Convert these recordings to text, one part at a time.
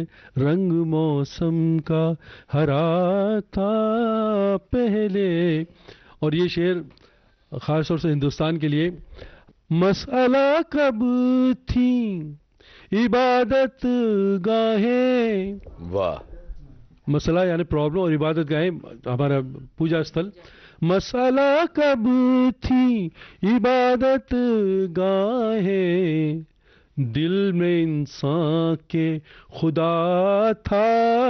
रंग मौसम का हरा था पहले। और ये शेर खास तौर से हिंदुस्तान के लिए। मसला कब थी इबादत गाहें, वाह, मसला यानी प्रॉब्लम और इबादत गाहें हमारा पूजा स्थल। मसला कब थी इबादत गाहें, दिल में इंसान के खुदा था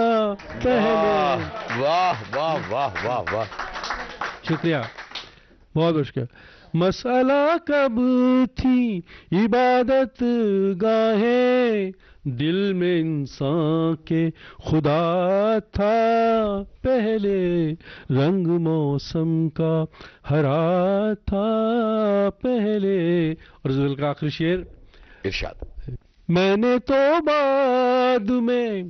पहले। वाह वाह वाह वाह वाह, शुक्रिया, बहुत बहुत शुक्रिया। मसला कब थी इबादत गाहे, दिल में इंसान के खुदा था पहले, रंग मौसम का हरा था पहले। और ज़ुल्फ़ का आखिरी शेर इरशाद। मैंने तो बाद में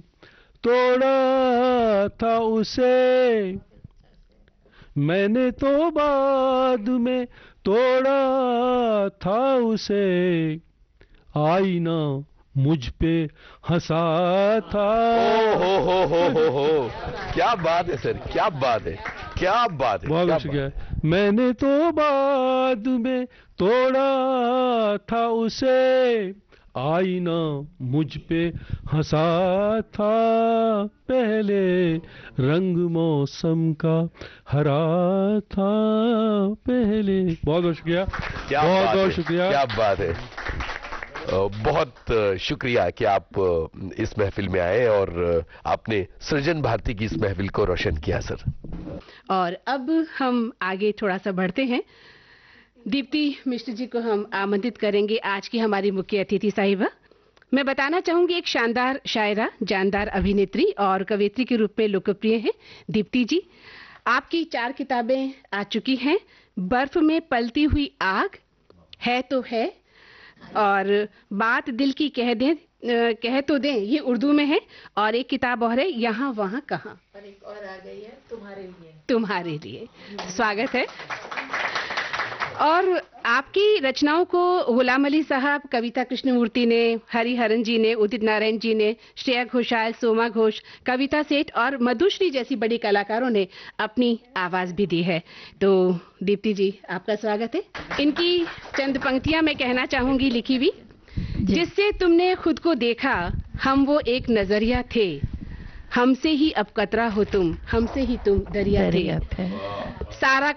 तोड़ा था उसे, मैंने तो बाद में तोड़ा था उसे, आईना मुझ पे हंसा था। हो, क्या बात है सर, क्या बात है, क्या बात है, बहुत शुक्रिया। मैंने तो बाद में तोड़ा था उसे, आईना मुझ पे हंसा था पहले, रंग मौसम का हरा था पहले। बहुत बहुत शुक्रिया, बहुत बहुत शुक्रिया, क्या बात है। बहुत शुक्रिया कि आप इस महफिल में आए और आपने सृजन भारती की इस महफिल को रोशन किया सर। और अब हम आगे थोड़ा सा बढ़ते हैं। दीप्ति मिश्र जी को हम आमंत्रित करेंगे, आज की हमारी मुख्य अतिथि साहिबा। मैं बताना चाहूंगी, एक शानदार शायरा, जानदार अभिनेत्री और कवयित्री के रूप में लोकप्रिय हैं दीप्ति जी। आपकी 4 किताबें आ चुकी हैं। बर्फ में पलती हुई आग, है तो है, और बात दिल की कह तो दें, ये उर्दू में है। और एक किताब और है, यहाँ वहाँ कहाँ, और एक और आ गई है, तुम्हारे लिए। स्वागत है। और आपकी रचनाओं को गुलाम अली साहब, कविता कृष्णमूर्ति ने, हरिहरन जी ने, उदित नारायण जी ने, श्रेया घोषाल, सोमा घोष, कविता सेठ और मधुश्री जैसी बड़ी कलाकारों ने अपनी आवाज भी दी है। तो दीप्ति जी, आपका स्वागत है। इनकी चंद पंक्तियां मैं कहना चाहूंगी लिखी हुई। जिससे तुमने खुद को देखा, हम वो एक नजरिया थे, हमसे ही अब कतरा हो तुम, हमसे ही तुम दरिया थे। सारा